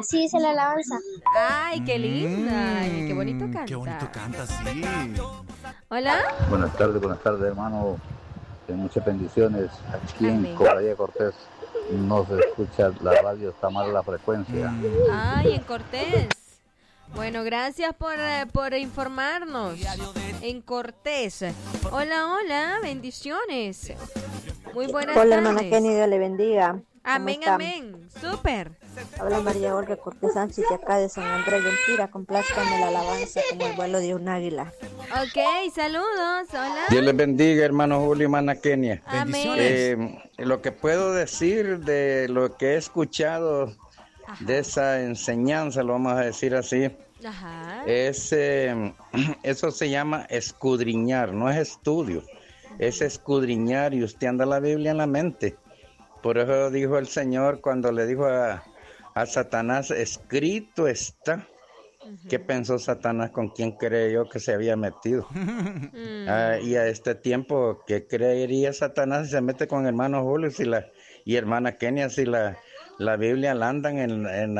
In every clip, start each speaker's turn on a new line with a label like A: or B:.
A: Así dice la alabanza.
B: Ay, qué linda. Ay, qué bonito canta.
C: Qué bonito canta, sí.
B: Hola.
D: Buenas tardes, hermano. Muchas bendiciones. Aquí
B: Amén.
D: en Cobradilla Cortés no se escucha la radio, está mal la frecuencia.
B: Ay, en Cortés. Bueno, gracias por informarnos. En Cortés. Hola, bendiciones. Muy buenas
E: Hola,
B: tardes.
E: hermana Kenny, Dios le bendiga.
B: Amén, amén. Súper.
E: Habla María Olga Cortés Sánchez de acá de San Andrés Mentira. Complázcame la alabanza como el vuelo de un águila.
B: Ok, saludos. Hola.
F: Dios les bendiga, hermano Julio y hermana Kenia.
B: Amén.
F: Lo que puedo decir de lo que he escuchado de esa enseñanza, lo vamos a decir así,
B: Ajá.
F: es eso se llama escudriñar, no es estudio, es escudriñar y usted anda la Biblia en la mente. Por eso dijo el Señor cuando le dijo a Satanás, escrito está. ¿Qué pensó Satanás con quién creyó que se había metido? Y a este tiempo, ¿qué creería Satanás si se mete con hermano Julio y hermana Kenia si la Biblia la andan en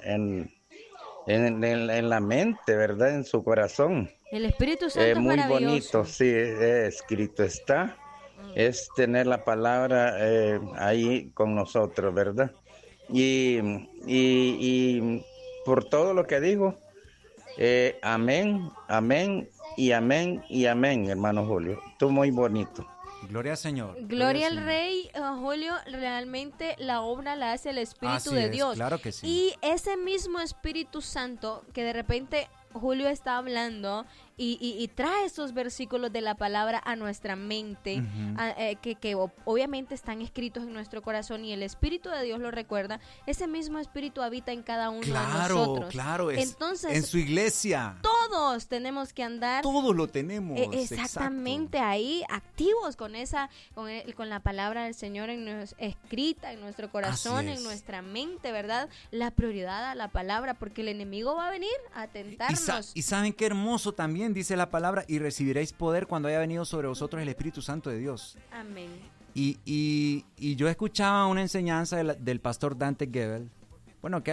F: la mente, ¿verdad? En su corazón.
B: El Espíritu Santo es
F: muy
B: maravilloso.
F: bonito, sí, escrito está. Es tener la palabra ahí con nosotros, ¿verdad? Y por todo lo que dijo, amén, amén y amén y amén, hermano Julio. Tú muy bonito.
C: Gloria al Señor.
B: Gloria al Rey, Julio, realmente la obra la hace el Espíritu de Dios.
C: Claro que sí.
B: Y ese mismo Espíritu Santo que de repente Julio está hablando y trae esos versículos de la palabra a nuestra mente, que obviamente están escritos en nuestro corazón y el Espíritu de Dios lo recuerda. Ese mismo Espíritu habita en cada uno de nosotros.
C: Claro,
B: entonces
C: en su iglesia.
B: Todos tenemos que andar.
C: Todos lo tenemos.
B: Exactamente,
C: exacto.
B: ahí activos con la palabra del Señor escrita en nuestro corazón, en nuestra mente, ¿verdad? La prioridad a la palabra, porque el enemigo va a venir a tentarnos.
C: Y saben qué hermoso también dice la palabra, y recibiréis poder cuando haya venido sobre vosotros el Espíritu Santo de Dios.
B: Amén.
C: Y yo escuchaba una enseñanza del pastor Dante Gebel, bueno, que